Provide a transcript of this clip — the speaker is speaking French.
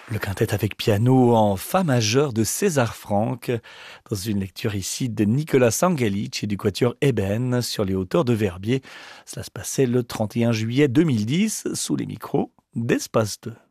Le quintet avec piano en fa majeur de César Franck, dans une lecture ici de Nicolas Sangalic et du quatuor Eben sur les hauteurs de Verbier. Cela se passait le 31 juillet 2010 sous les micros d'Espace 2.